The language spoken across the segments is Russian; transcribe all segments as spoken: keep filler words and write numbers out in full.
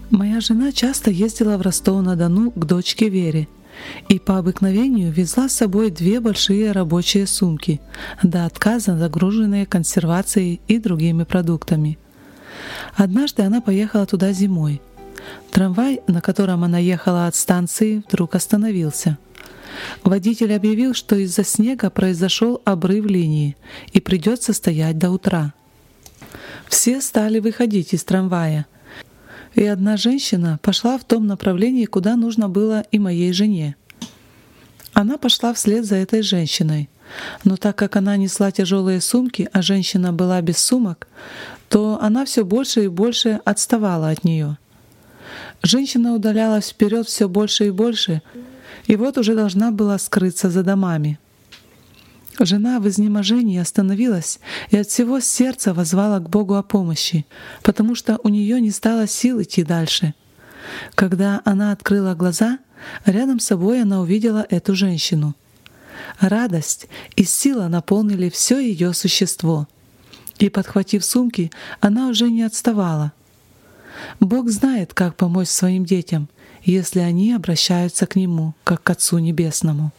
Моя жена часто ездила в Ростов-на-Дону к дочке Вере и по обыкновению везла с собой две большие рабочие сумки, до отказа загруженные консервацией и другими продуктами. Однажды она поехала туда зимой. Трамвай, на котором она ехала от станции, вдруг остановился. Водитель объявил, что из-за снега произошел обрыв линии и придется стоять до утра. Все стали выходить из трамвая, и одна женщина пошла в том направлении, куда нужно было и моей жене. Она пошла вслед за этой женщиной, но так как она несла тяжелые сумки, а женщина была без сумок, то она все больше и больше отставала от нее. Женщина удалялась вперед все больше и больше, и вот уже должна была скрыться за домами. Жена в изнеможении остановилась и от всего сердца воззвала к Богу о помощи, потому что у нее не стало сил идти дальше. Когда она открыла глаза, рядом с собой она увидела эту женщину. Радость и сила наполнили все ее существо, и, подхватив сумки, она уже не отставала. Бог знает, как помочь своим детям, если они обращаются к Нему, как к Отцу Небесному.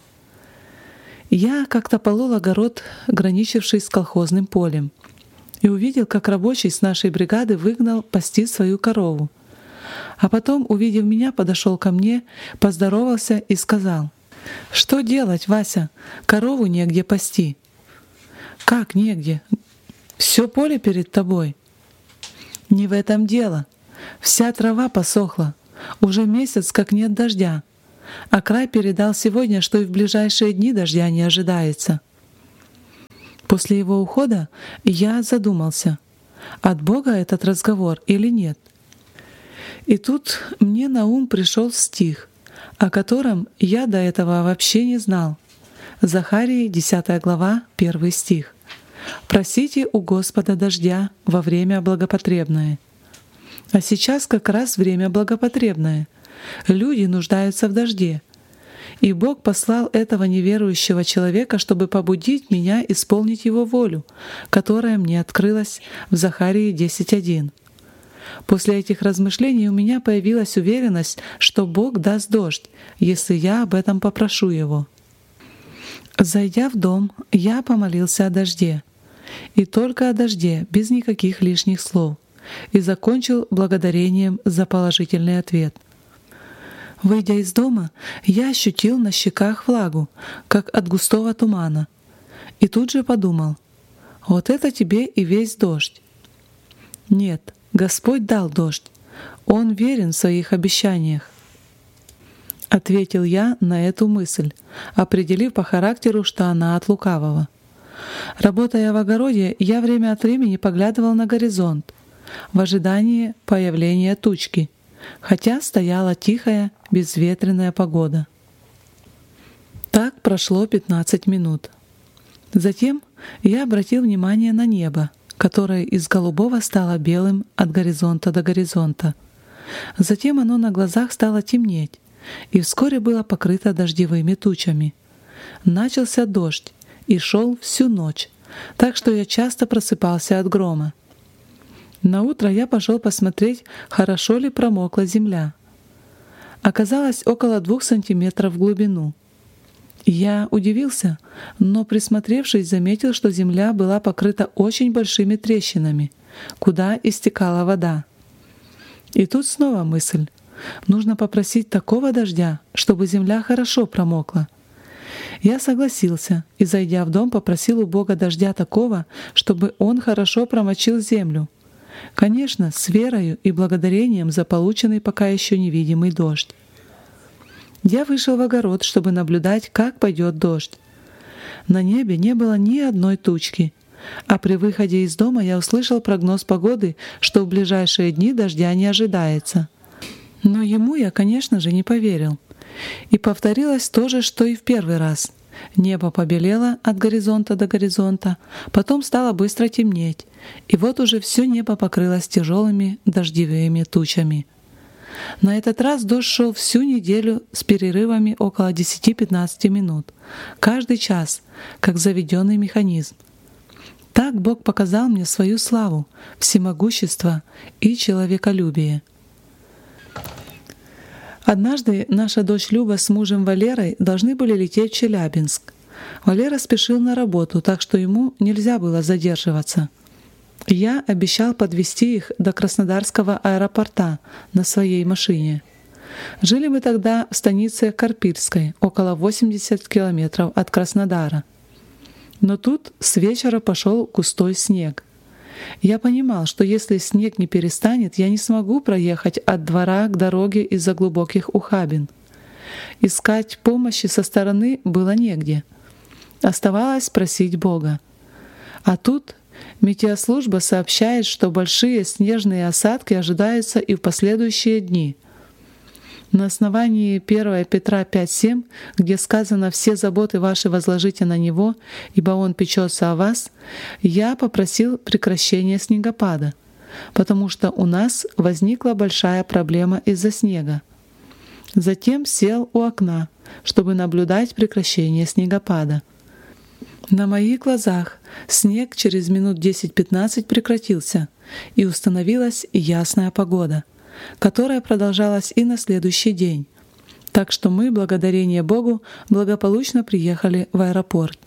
Я как-то полол огород, граничивший с колхозным полем, и увидел, как рабочий с нашей бригады выгнал пасти свою корову. А потом, увидев меня, подошел ко мне, поздоровался и сказал: «Что делать, Вася? Корову негде пасти». «Как негде? Все поле перед тобой». «Не в этом дело. Вся трава посохла. Уже месяц, как нет дождя. А край передал сегодня, что и в ближайшие дни дождя не ожидается». После его ухода я задумался, от Бога этот разговор или нет. И тут мне на ум пришел стих, о котором я до этого вообще не знал. Захарии, десятая глава, первый стих. «Просите у Господа дождя во время благопотребное». А сейчас как раз время благопотребное. Люди нуждаются в дожде. И Бог послал этого неверующего человека, чтобы побудить меня исполнить Его волю, которая мне открылась в Захарии десять один. После этих размышлений у меня появилась уверенность, что Бог даст дождь, если я об этом попрошу Его. Зайдя в дом, я помолился о дожде. И только о дожде, без никаких лишних слов. И закончил благодарением за положительный ответ. Выйдя из дома, я ощутил на щеках влагу, как от густого тумана, и тут же подумал: вот это тебе и весь дождь. Нет, Господь дал дождь, Он верен в своих обещаниях. Ответил я на эту мысль, определив по характеру, что она от лукавого. Работая в огороде, я время от времени поглядывал на горизонт в ожидании появления тучки, хотя стояла тихая, безветренная погода. Так прошло пятнадцать минут. Затем я обратил внимание на небо, которое из голубого стало белым от горизонта до горизонта. Затем оно на глазах стало темнеть, и вскоре было покрыто дождевыми тучами. Начался дождь и шел всю ночь, так что я часто просыпался от грома. Наутро я пошел посмотреть, хорошо ли промокла земля. Оказалось около двух сантиметров в глубину. Я удивился, но, присмотревшись, заметил, что земля была покрыта очень большими трещинами, куда истекала вода. И тут снова мысль: нужно попросить такого дождя, чтобы земля хорошо промокла. Я согласился и, зайдя в дом, попросил у Бога дождя такого, чтобы Он хорошо промочил землю. Конечно, с верою и благодарением за полученный пока еще невидимый дождь. Я вышел в огород, чтобы наблюдать, как пойдет дождь. На небе не было ни одной тучки, а при выходе из дома я услышал прогноз погоды, что в ближайшие дни дождя не ожидается. Но ему я, конечно же, не поверил. И повторилось то же, что и в первый раз. Небо побелело от горизонта до горизонта, потом стало быстро темнеть, и вот уже все небо покрылось тяжелыми дождевыми тучами. На этот раз дождь шел всю неделю с перерывами около десяти-пятнадцати минут, каждый час, как заведенный механизм. Так Бог показал мне свою славу, всемогущество и человеколюбие. Однажды наша дочь Люба с мужем Валерой должны были лететь в Челябинск. Валера спешил на работу, так что ему нельзя было задерживаться. Я обещал подвезти их до Краснодарского аэропорта на своей машине. Жили мы тогда в станице Карпильской, около восемьдесят километров от Краснодара. Но тут с вечера пошел густой снег. Я понимал, что если снег не перестанет, я не смогу проехать от двора к дороге из-за глубоких ухабин. Искать помощи со стороны было негде. Оставалось просить Бога. А тут метеослужба сообщает, что большие снежные осадки ожидаются и в последующие дни. На основании первого Петра пять семь, где сказано «все заботы ваши возложите на Него, ибо Он печется о вас», я попросил прекращения снегопада, потому что у нас возникла большая проблема из-за снега. Затем сел у окна, чтобы наблюдать прекращение снегопада. На моих глазах снег через минут десять-пятнадцать прекратился, и установилась ясная погода, которая продолжалась и на следующий день. Так что мы, благодарение Богу, благополучно приехали в аэропорт.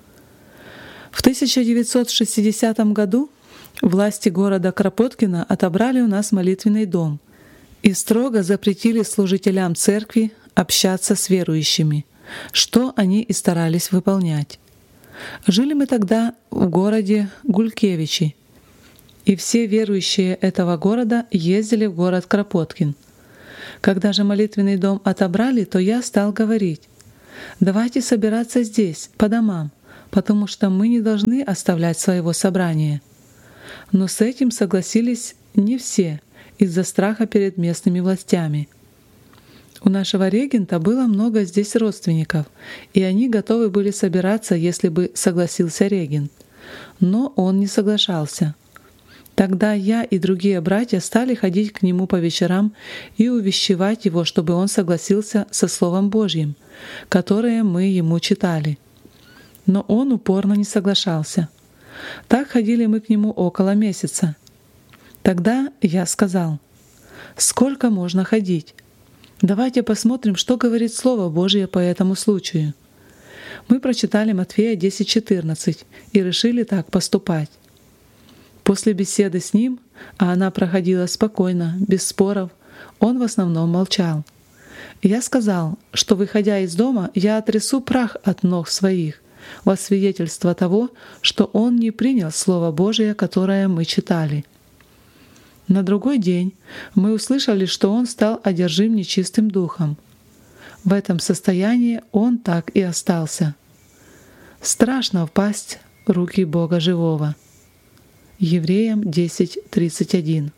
В тысяча девятьсот шестидесятом году власти города Кропоткина отобрали у нас молитвенный дом и строго запретили служителям церкви общаться с верующими, что они и старались выполнять. Жили мы тогда в городе Гулькевичи, и все верующие этого города ездили в город Кропоткин. Когда же молитвенный дом отобрали, то я стал говорить: «Давайте собираться здесь, по домам, потому что мы не должны оставлять своего собрания». Но с этим согласились не все из-за страха перед местными властями. У нашего регента было много здесь родственников, и они готовы были собираться, если бы согласился регент. Но он не соглашался. Тогда я и другие братья стали ходить к нему по вечерам и увещевать его, чтобы он согласился со Словом Божьим, которое мы ему читали. Но он упорно не соглашался. Так ходили мы к нему около месяца. Тогда я сказал: «Сколько можно ходить? Давайте посмотрим, что говорит Слово Божье по этому случаю». Мы прочитали Матфея десять четырнадцать и решили так поступать. После беседы с ним, а она проходила спокойно, без споров, он в основном молчал. Я сказал, что, выходя из дома, я отрясу прах от ног своих, во свидетельство того, что он не принял Слово Божие, которое мы читали. На другой день мы услышали, что он стал одержим нечистым духом. В этом состоянии он так и остался. Страшно впасть в руки Бога живого. Евреям десять тридцать один.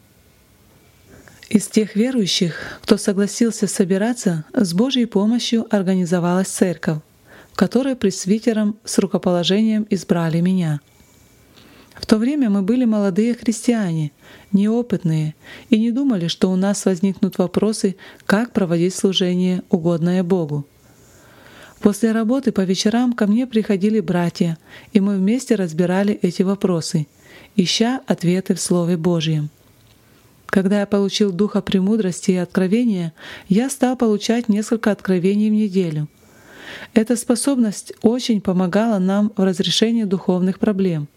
Из тех верующих, кто согласился собираться, с Божьей помощью организовалась церковь, в которой пресвитером с рукоположением избрали меня. В то время мы были молодые христиане, неопытные, и не думали, что у нас возникнут вопросы, как проводить служение, угодное Богу. После работы по вечерам ко мне приходили братья, и мы вместе разбирали эти вопросы, ища ответы в Слове Божьем. Когда я получил духа премудрости и откровения, я стал получать несколько откровений в неделю. Эта способность очень помогала нам в разрешении духовных проблем.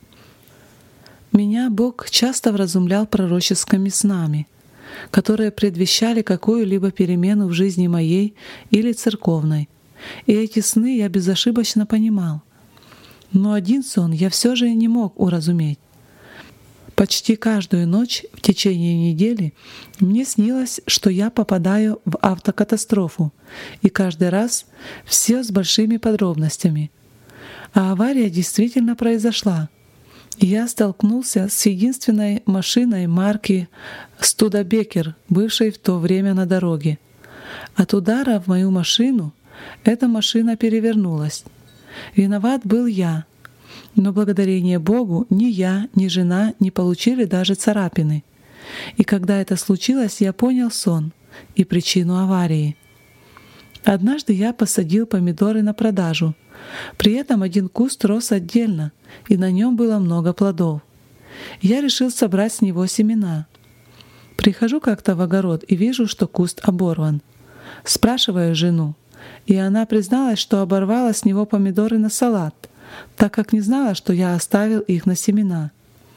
Меня Бог часто вразумлял пророческими снами, которые предвещали какую-либо перемену в жизни моей или церковной, и эти сны я безошибочно понимал. Но один сон я все же не мог уразуметь. Почти каждую ночь в течение недели мне снилось, что я попадаю в автокатастрофу, и каждый раз все с большими подробностями. А авария действительно произошла. И я столкнулся с единственной машиной марки «Студебекер», бывшей в то время на дороге. От удара в мою машину эта машина перевернулась. Виноват был я. Но благодарение Богу ни я, ни жена не получили даже царапины. И когда это случилось, я понял сон и причину аварии. Однажды я посадил помидоры на продажу. При этом один куст рос отдельно, и на нем было много плодов. Я решил собрать с него семена. Прихожу как-то в огород и вижу, что куст оборван. Спрашиваю жену, и она призналась, что оборвала с него помидоры на салат, так как не знала, что я оставил их на семена.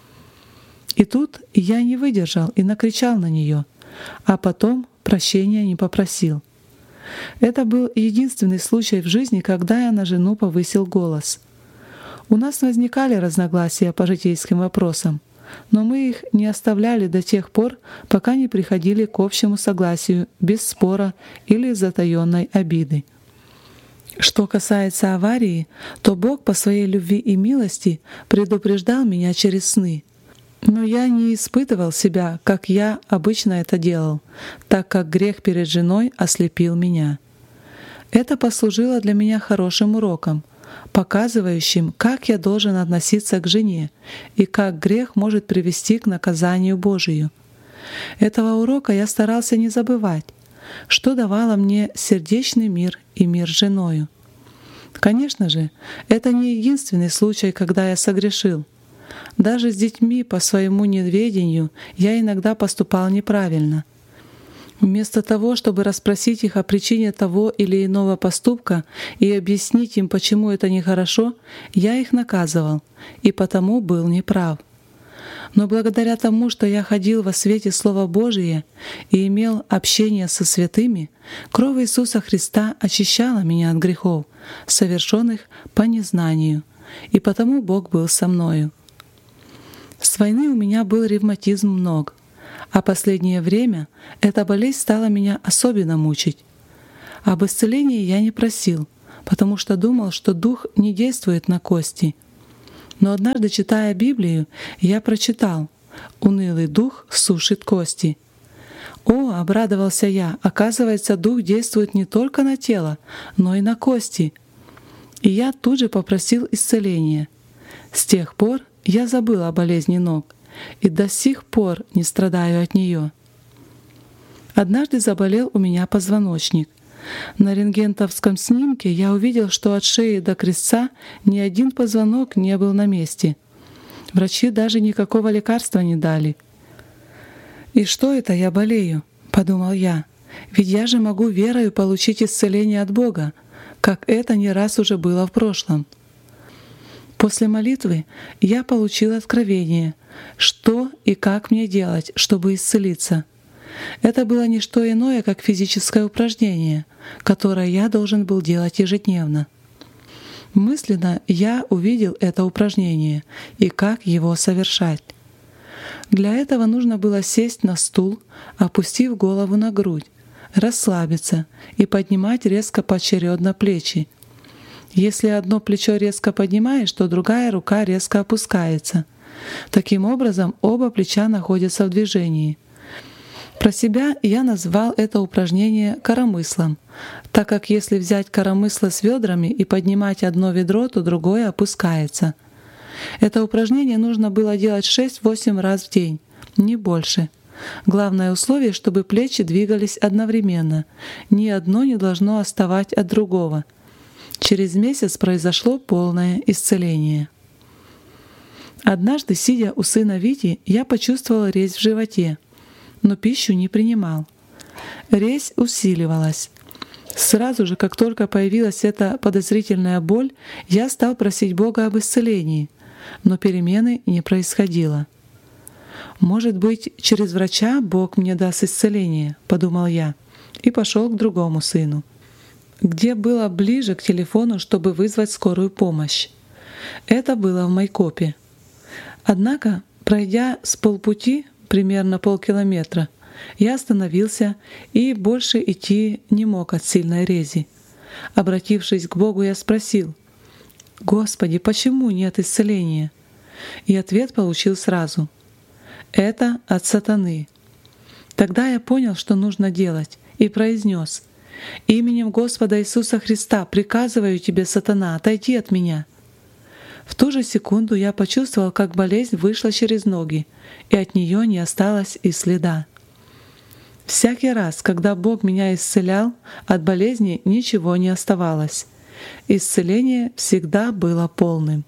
И тут я не выдержал и накричал на нее, а потом прощения не попросил. Это был единственный случай в жизни, когда я на жену повысил голос. У нас возникали разногласия по житейским вопросам, но мы их не оставляли до тех пор, пока не приходили к общему согласию без спора или затаённой обиды. Что касается аварии, то Бог по своей любви и милости предупреждал меня через сны. Но я не испытывал себя, как я обычно это делал, так как грех перед женой ослепил меня. Это послужило для меня хорошим уроком, показывающим, как я должен относиться к жене и как грех может привести к наказанию Божию. Этого урока я старался не забывать, что давало мне сердечный мир и мир с женою. Конечно же, это не единственный случай, когда я согрешил. Даже с детьми по своему неведению я иногда поступал неправильно. Вместо того, чтобы расспросить их о причине того или иного поступка и объяснить им, почему это нехорошо, я их наказывал, и потому был неправ. Но благодаря тому, что я ходил во свете Слова Божия и имел общение со святыми, кровь Иисуса Христа очищала меня от грехов, совершенных по незнанию, и потому Бог был со мною. С войны у меня был ревматизм ног, а последнее время эта болезнь стала меня особенно мучить. Об исцелении я не просил, потому что думал, что Дух не действует на кости. Но однажды, читая Библию, я прочитал: «Унылый дух сушит кости». О, обрадовался я, оказывается, Дух действует не только на тело, но и на кости. И я тут же попросил исцеления. С тех пор я забыл о болезни ног и до сих пор не страдаю от нее. Однажды заболел у меня позвоночник. На рентгеновском снимке я увидел, что от шеи до крестца ни один позвонок не был на месте. Врачи даже никакого лекарства не дали. «И что это я болею?» — подумал я. «Ведь я же могу верою получить исцеление от Бога, как это не раз уже было в прошлом». После молитвы я получил откровение, что и как мне делать, чтобы исцелиться. Это было не что иное, как физическое упражнение, которое я должен был делать ежедневно. Мысленно я увидел это упражнение и как его совершать. Для этого нужно было сесть на стул, опустив голову на грудь, расслабиться и поднимать резко поочередно плечи. Если одно плечо резко поднимаешь, то другая рука резко опускается. Таким образом, оба плеча находятся в движении. Про себя я назвал это упражнение коромыслом, так как если взять коромысло с ведрами и поднимать одно ведро, то другое опускается. Это упражнение нужно было делать шесть-восемь раз в день, не больше. Главное условие, чтобы плечи двигались одновременно, ни одно не должно отставать от другого. Через месяц произошло полное исцеление. Однажды, сидя у сына Вити, я почувствовал резь в животе, но пищу не принимал. Резь усиливалась. Сразу же, как только появилась эта подозрительная боль, я стал просить Бога об исцелении, но перемены не происходило. «Может быть, через врача Бог мне даст исцеление», — подумал я, и пошел к другому сыну, где было ближе к телефону, чтобы вызвать скорую помощь. Это было в Майкопе. Однако, пройдя с полпути, примерно полкилометра, я остановился и больше идти не мог от сильной рези. Обратившись к Богу, я спросил: «Господи, почему нет исцеления?» И ответ получил сразу: «Это от сатаны». Тогда я понял, что нужно делать, и произнес: «Именем Господа Иисуса Христа приказываю тебе, сатана, отойди от меня». В ту же секунду я почувствовал, как болезнь вышла через ноги, и от нее не осталось и следа. Всякий раз, когда Бог меня исцелял, от болезни ничего не оставалось. Исцеление всегда было полным.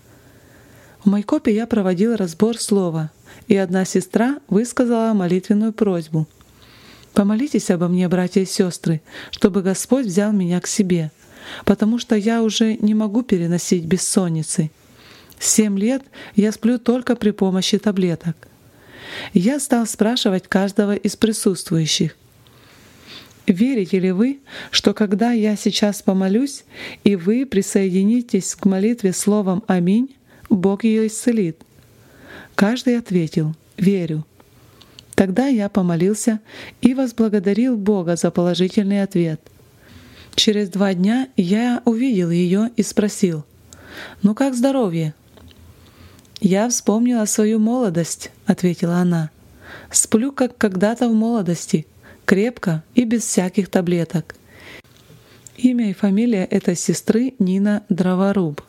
В Майкопе я проводил разбор слова, и одна сестра высказала молитвенную просьбу. Помолитесь обо мне, братья и сестры, чтобы Господь взял меня к себе, потому что я уже не могу переносить бессонницы. Семь лет я сплю только при помощи таблеток. Я стал спрашивать каждого из присутствующих: верите ли вы, что когда я сейчас помолюсь, и вы присоединитесь к молитве словом «Аминь», Бог ее исцелит? Каждый ответил: верю. Тогда я помолился и возблагодарил Бога за положительный ответ. Через два дня я увидел ее и спросил: «Ну как здоровье?» «Я вспомнила свою молодость», — ответила она. «Сплю, как когда-то в молодости, крепко и без всяких таблеток». Имя и фамилия этой сестры Нина Дроворуб.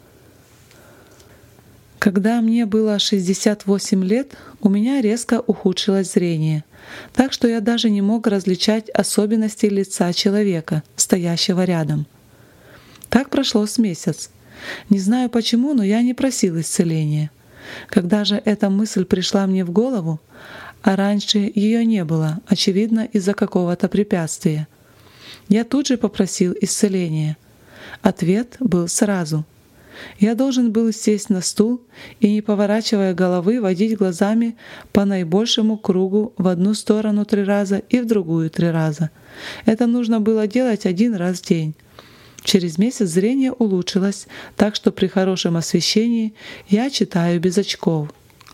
Когда мне было шестьдесят восемь лет, у меня резко ухудшилось зрение, так что я даже не мог различать особенности лица человека, стоящего рядом. Так прошло с месяц. Не знаю почему, но я не просил исцеления. Когда же эта мысль пришла мне в голову, а раньше ее не было, очевидно, из-за какого-то препятствия, я тут же попросил исцеления. Ответ был сразу. Я должен был сесть на стул и, не поворачивая головы, водить глазами по наибольшему кругу в одну сторону три раза и в другую три раза. Это нужно было делать один раз в день. Через месяц зрение улучшилось, так что при хорошем освещении я читаю без очков.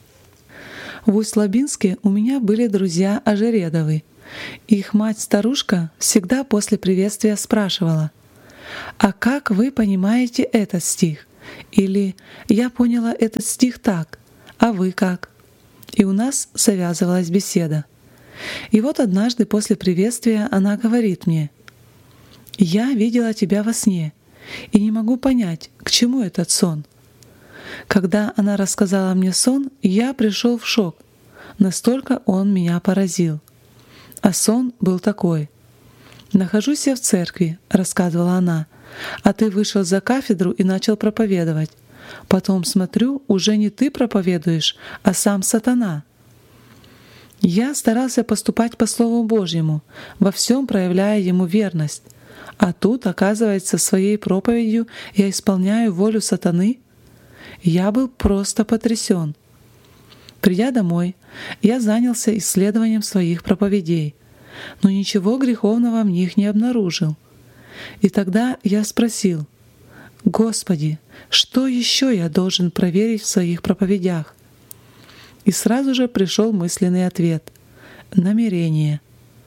В Усть-Лабинске у меня были друзья Ожередовы. Их мать-старушка всегда после приветствия спрашивала: «А как вы понимаете этот стих?» Или «Я поняла этот стих так, а вы как?» И у нас завязывалась беседа. И вот однажды после приветствия она говорит мне: «Я видела тебя во сне и не могу понять, к чему этот сон». Когда она рассказала мне сон, я пришел в шок. Настолько он меня поразил. А сон был такой. «Нахожусь я в церкви», — рассказывала она, «а ты вышел за кафедру и начал проповедовать. Потом смотрю, уже не ты проповедуешь, а сам сатана». Я старался поступать по Слову Божьему, во всем проявляя ему верность. А тут, оказывается, своей проповедью я исполняю волю сатаны. Я был просто потрясен. Придя домой, я занялся исследованием своих проповедей, но ничего греховного в них не обнаружил. И тогда я спросил: «Господи, что еще я должен проверить в своих проповедях?» И сразу же пришел мысленный ответ — намерение.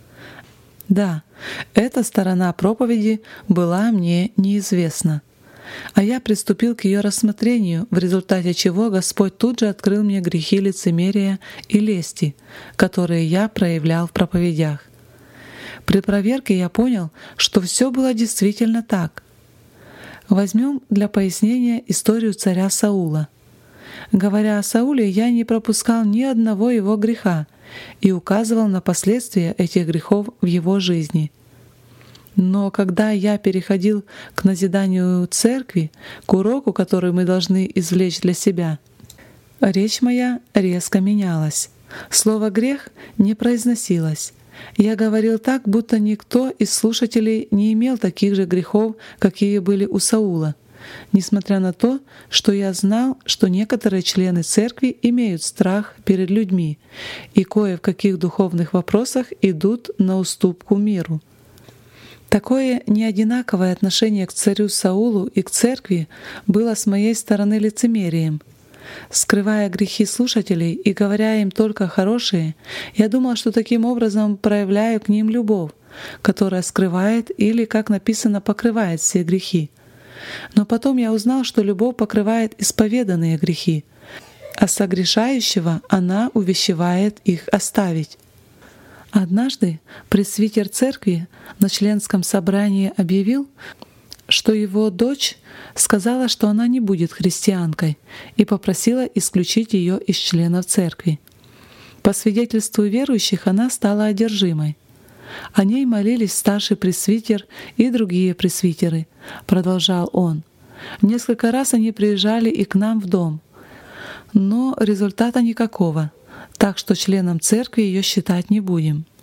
Да, эта сторона проповеди была мне неизвестна, а я приступил к ее рассмотрению, в результате чего Господь тут же открыл мне грехи лицемерия и лести, которые я проявлял в проповедях. При проверке я понял, что все было действительно так. Возьмем для пояснения историю царя Саула. Говоря о Сауле, я не пропускал ни одного его греха и указывал на последствия этих грехов в его жизни. Но когда я переходил к назиданию церкви, к уроку, который мы должны извлечь для себя, речь моя резко менялась. Слово «грех» не произносилось. Я говорил так, будто никто из слушателей не имел таких же грехов, какие были у Саула, несмотря на то, что я знал, что некоторые члены церкви имеют страх перед людьми и кое в каких духовных вопросах идут на уступку миру. Такое неодинаковое отношение к царю Саулу и к церкви было с моей стороны лицемерием. Скрывая грехи слушателей и говоря им только хорошие, я думал, что таким образом проявляю к ним любовь, которая скрывает или, как написано, покрывает все грехи. Но потом я узнал, что любовь покрывает исповеданные грехи, а согрешающего она увещевает их оставить. Однажды пресвитер церкви на членском собрании объявил, что его дочь сказала, что она не будет христианкой, и попросила исключить ее из членов церкви. По свидетельству верующих, она стала одержимой. О ней молились старший пресвитер и другие пресвитеры, продолжал он. Несколько раз они приезжали и к нам в дом, но результата никакого, так что членом церкви ее считать не будем.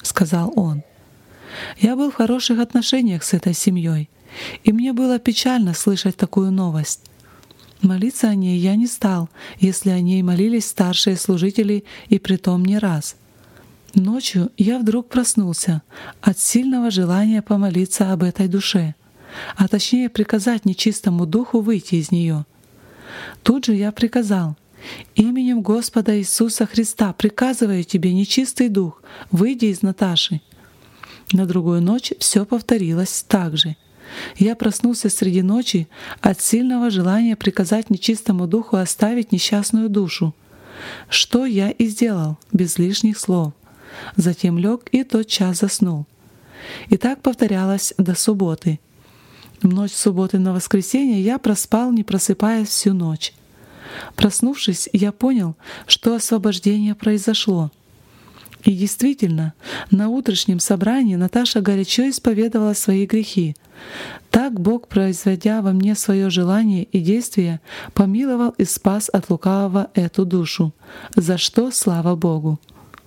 сказал он. Я был в хороших отношениях с этой семьей, и мне было печально слышать такую новость. Молиться о ней я не стал, если о ней молились старшие служители, и притом не раз. Ночью я вдруг проснулся от сильного желания помолиться об этой душе, а точнее приказать нечистому духу выйти из нее. Тут же я приказал: «Именем Господа Иисуса Христа приказываю тебе, нечистый дух, выйди из Наташи». На другую ночь все повторилось так же. Я проснулся среди ночи от сильного желания приказать нечистому духу оставить несчастную душу, что я и сделал без лишних слов. Затем лег и тотчас заснул. И так повторялось до субботы. В ночь с субботы на воскресенье я проспал, не просыпаясь, всю ночь. Проснувшись, я понял, что освобождение произошло. И действительно, на утреннем собрании Наташа горячо исповедовала свои грехи. Так Бог, производя во мне свое желание и действие, помиловал и спас от лукавого эту душу, за что слава Богу.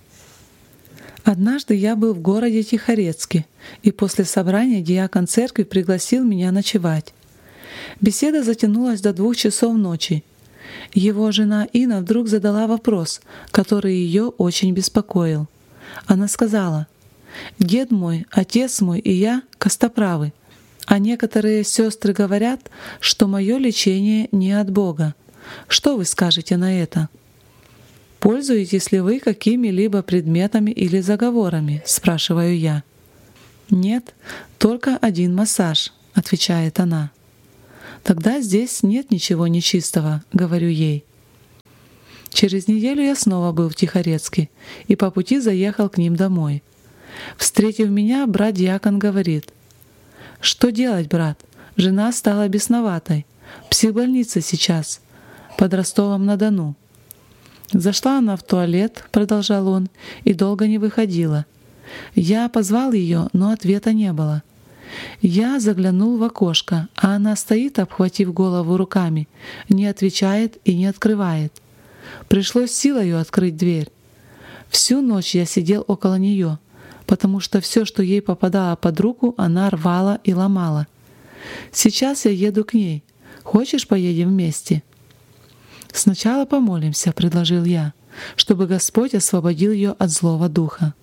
Однажды я был в городе Тихорецке, и после собрания диакон церкви пригласил меня ночевать. Беседа затянулась до двух часов ночи. Его жена Инна вдруг задала вопрос, который ее очень беспокоил. Она сказала: «Дед мой, отец мой и я костоправы, а некоторые сестры говорят, что мое лечение не от Бога. Что вы скажете на это?» «Пользуетесь ли вы какими-либо предметами или заговорами?» — спрашиваю я. «Нет, только один массаж», — отвечает она. «Тогда здесь нет ничего нечистого», — говорю ей. Через неделю я снова был в Тихорецке и по пути заехал к ним домой. Встретив меня, брат-диакон говорит: «Что делать, брат? Жена стала бесноватой. В психбольнице сейчас, под Ростовом-на-Дону». «Зашла она в туалет», — продолжал он, — «и долго не выходила. Я позвал ее, но ответа не было. Я заглянул в окошко, а она стоит, обхватив голову руками, не отвечает и не открывает. Пришлось силою открыть дверь. Всю ночь я сидел около нее, потому что все, что ей попадало под руку, она рвала и ломала. Сейчас я еду к ней. Хочешь, поедем вместе?» «Сначала помолимся», — предложил я, чтобы Господь освободил ее от злого духа.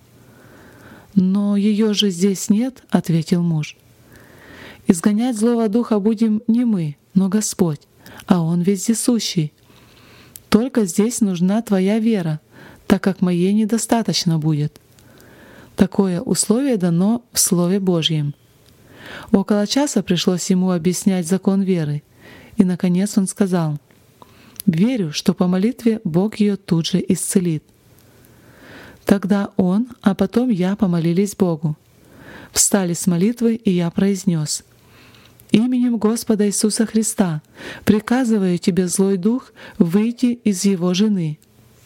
«Но ее же здесь нет», — ответил муж. «Изгонять злого духа будем не мы, но Господь, а Он вездесущий. Только здесь нужна твоя вера, так как моей недостаточно будет. Такое условие дано в Слове Божьем». Около часа пришлось ему объяснять закон веры, и, наконец, он сказал: «Верю, что по молитве Бог ее тут же исцелит». Тогда он, а потом я помолились Богу. Встали с молитвы, и я произнес: «Именем Господа Иисуса Христа приказываю тебе, злой дух, выйти из его жены».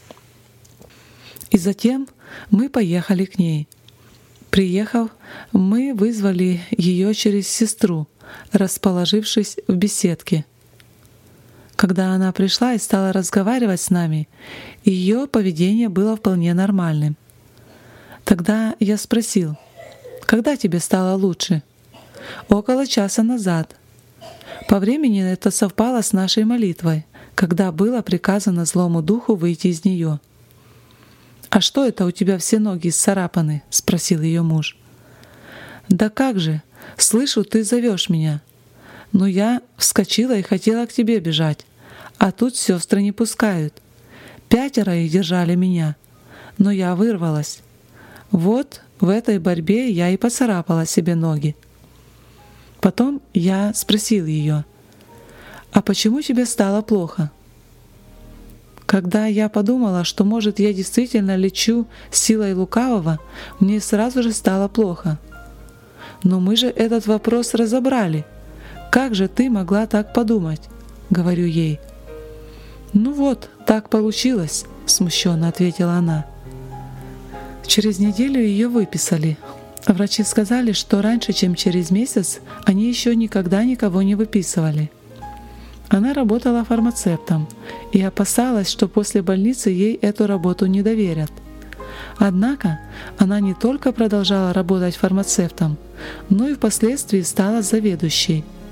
И затем мы поехали к ней. Приехав, мы вызвали ее через сестру, расположившись в беседке. Когда она пришла и стала разговаривать с нами, ее поведение было вполне нормальным. Тогда я спросил: «Когда тебе стало лучше?» «Около часа назад». По времени это совпало с нашей молитвой, когда было приказано злому духу выйти из нее. «А что это у тебя все ноги исцарапаны?» — спросил ее муж. «Да как же! Слышу, ты зовешь меня. Но я вскочила и хотела к тебе бежать, а тут сестры не пускают. Пятеро их держали меня, но я вырвалась. Вот в этой борьбе я и поцарапала себе ноги». Потом я спросил ее: «А почему тебе стало плохо?» Когда я подумала, что, может, я действительно лечу силой лукавого, мне сразу же стало плохо. «Но мы же этот вопрос разобрали. Как же ты могла так подумать?» — говорю ей. «Ну вот, так получилось», — смущенно ответила она. Через неделю ее выписали. Врачи сказали, что раньше, чем через месяц, они еще никогда никого не выписывали. Она работала фармацевтом и опасалась, что после больницы ей эту работу не доверят. Однако она не только продолжала работать фармацевтом, но и впоследствии стала заведующей,